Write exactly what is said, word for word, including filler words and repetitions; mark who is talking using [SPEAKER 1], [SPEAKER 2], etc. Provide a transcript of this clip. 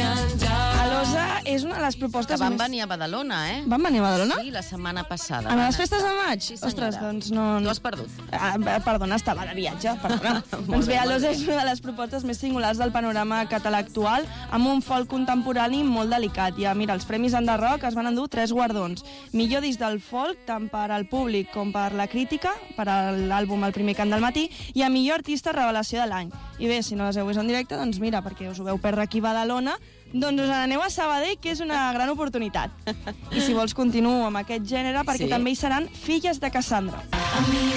[SPEAKER 1] Alosa és una de les propostes
[SPEAKER 2] Que van
[SPEAKER 1] més...
[SPEAKER 2] venir a Badalona, eh?
[SPEAKER 1] Van venir a Badalona?
[SPEAKER 2] Sí, la setmana passada.
[SPEAKER 1] En
[SPEAKER 2] van
[SPEAKER 1] les festes
[SPEAKER 2] estar.
[SPEAKER 1] de maig?
[SPEAKER 2] Sí, senyora.
[SPEAKER 1] Ostres, doncs no...
[SPEAKER 2] Tu has perdut.
[SPEAKER 1] Ah, perdona, estava de viatge, perdona. Doncs bé,
[SPEAKER 2] bé, molt
[SPEAKER 1] Alosa
[SPEAKER 2] bé.
[SPEAKER 1] és una de les propostes més singulars del panorama català actual, amb un folk contemporani molt delicat. Ja, mira, els Premis Enderrock es van endur tres guardons. Millor disc del folk, tant per al públic com per la crítica, per a l'àlbum El primer cant del matí, i a millor artista revelació de l'any. I bé, si no les heu vist en directe, doncs mira, perquè us ho veu perdre aquí a Badalona, doncs us n'aneu a Sabadell, que és una gran oportunitat. I si vols continuo amb aquest gènere, perquè
[SPEAKER 2] Sí.
[SPEAKER 1] també hi seran Filles de Cassandra.